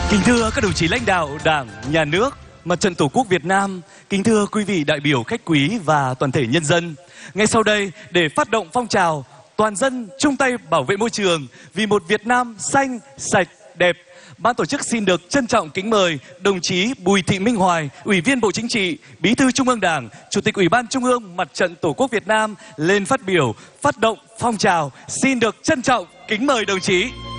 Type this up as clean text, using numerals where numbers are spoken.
Kính thưa các đồng chí lãnh đạo Đảng, Nhà nước, Mặt trận Tổ quốc Việt Nam, kính thưa quý vị đại biểu khách quý và toàn thể nhân dân. Ngay sau đây, để phát động phong trào toàn dân chung tay bảo vệ môi trường vì một Việt Nam xanh, sạch, đẹp, ban tổ chức xin được trân trọng kính mời đồng chí Bùi Thị Minh Hoài, Ủy viên Bộ Chính trị, Bí thư Trung ương Đảng, Chủ tịch Ủy ban Trung ương Mặt trận Tổ quốc Việt Nam lên phát biểu phát động phong trào. Xin được trân trọng kính mời đồng chí.